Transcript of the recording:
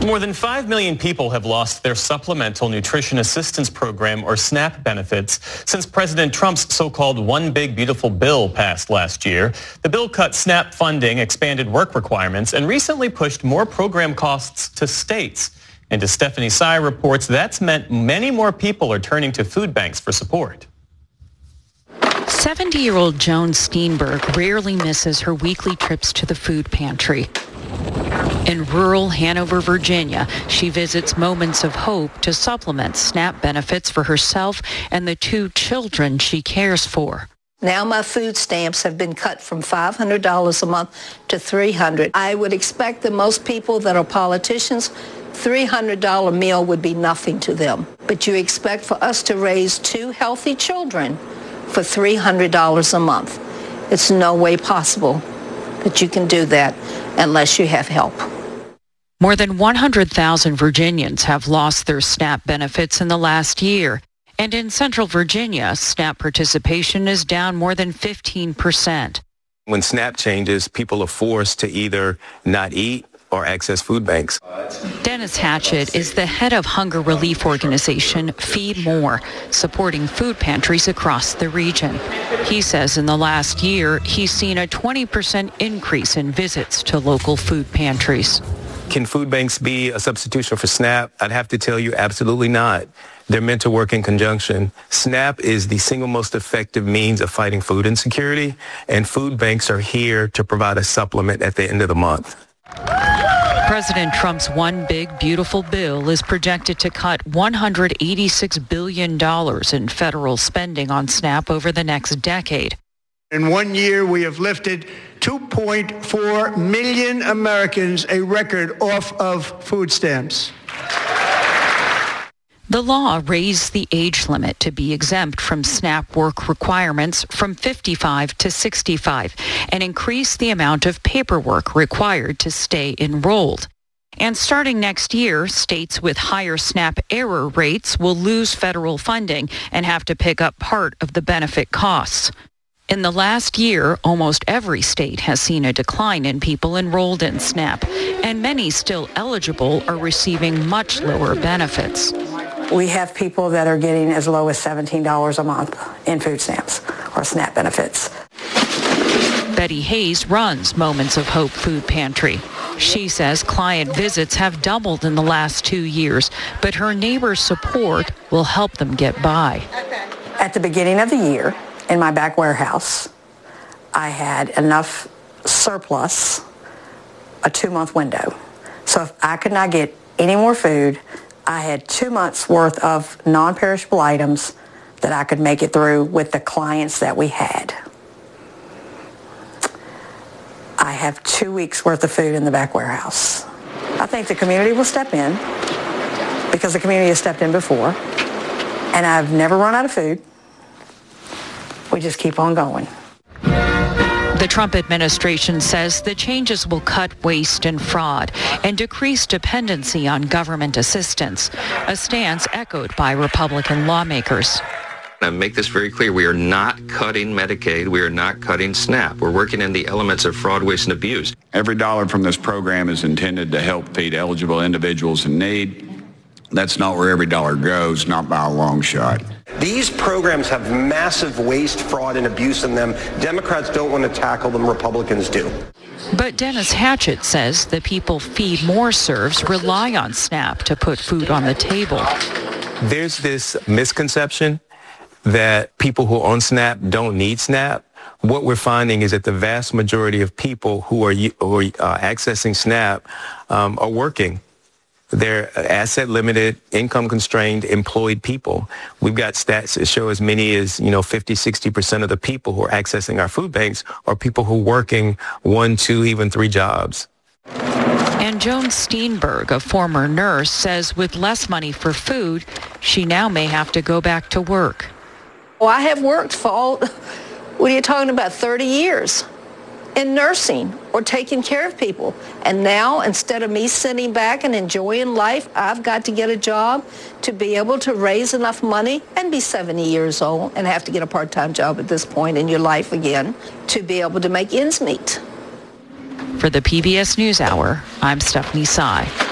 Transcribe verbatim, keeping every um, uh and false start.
More than five million people have lost their Supplemental Nutrition Assistance Program, or SNAP, benefits since President Trump's so-called One Big Beautiful Bill passed last year. The bill cut SNAP funding, expanded work requirements, and recently pushed more program costs to states. And as Stephanie Sy reports, that's meant many more people are turning to food banks for support. seventy-year-old Joan Steenberg rarely misses her weekly trips to the food pantry. In rural Hanover, Virginia, she visits Moments of Hope to supplement SNAP benefits for herself and the two children she cares for. Now my food stamps have been cut from five hundred dollars a month to three hundred dollars. I would expect that most people that are politicians, three hundred dollars meal would be nothing to them. But you expect for us to raise two healthy children for three hundred dollars a month. It's no way possible that you can do that unless you have help. More than one hundred thousand Virginians have lost their SNAP benefits in the last year. And in Central Virginia, SNAP participation is down more than fifteen percent. When SNAP changes, people are forced to either not eat or access food banks. Dennis Hatchett is the head of hunger relief organization Feed More, supporting food pantries across the region. He says in the last year, he's seen a twenty percent increase in visits to local food pantries. Can food banks be a substitution for SNAP? I'd have to tell you, absolutely not. They're meant to work in conjunction. SNAP is the single most effective means of fighting food insecurity, and food banks are here to provide a supplement at the end of the month. President Trump's One Big Beautiful Bill is projected to cut one hundred eighty-six billion dollars in federal spending on SNAP over the next decade. In one year, we have lifted two point four million Americans, a record, off of food stamps. The law raised the age limit to be exempt from SNAP work requirements from fifty-five to sixty-five and increased the amount of paperwork required to stay enrolled. And starting next year, states with higher SNAP error rates will lose federal funding and have to pick up part of the benefit costs. In the last year, almost every state has seen a decline in people enrolled in SNAP, and many still eligible are receiving much lower benefits. We have people that are getting as low as seventeen dollars a month in food stamps or SNAP benefits. Betty Hayes runs Moments of Hope Food Pantry. She says client visits have doubled in the last two years, but her neighbors' support will help them get by. At the beginning of the year, in my back warehouse, I had enough surplus, a two-month window. So if I could not get any more food, I had two months worth of non-perishable items that I could make it through with the clients that we had. I have two weeks worth of food in the back warehouse. I think the community will step in because the community has stepped in before, and I've never run out of food. We just keep on going. The Trump administration says the changes will cut waste and fraud and decrease dependency on government assistance, a stance echoed by Republican lawmakers. I make this very clear. We are not cutting Medicaid. We are not cutting SNAP. We're working in the elements of fraud, waste, and abuse. Every dollar from this program is intended to help feed eligible individuals in need. That's not where every dollar goes, not by a long shot. These programs have massive waste, fraud, and abuse in them. Democrats don't want to tackle them. Republicans do. But Dennis Hatchett says the people Feed More serves rely on SNAP to put food on the table. There's this misconception that people who are on SNAP don't need SNAP. What we're finding is that the vast majority of people who are, who are uh, accessing SNAP um, are working. They're asset limited, income constrained, employed people. We've got stats that show as many as, you know, fifty, sixty percent of the people who are accessing our food banks are people who are working one, two, even three jobs. And Joan Steenberg, a former nurse, says with less money for food, she now may have to go back to work. Well, I have worked for all, what are you talking about, thirty years in nursing or taking care of people. And now, instead of me sitting back and enjoying life, I've got to get a job to be able to raise enough money and be seventy years old and have to get a part-time job at this point in your life again to be able to make ends meet. For the P B S NewsHour, I'm Stephanie Sy.